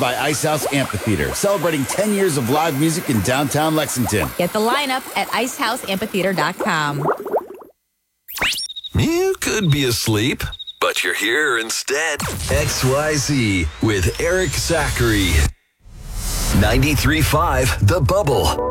by Ice House Amphitheater, celebrating 10 years of live music in downtown Lexington. Get the lineup at icehouseamphitheater.com. You could be asleep, but you're here instead. XYZ with Eric Zachary. 93.5 The Bubble.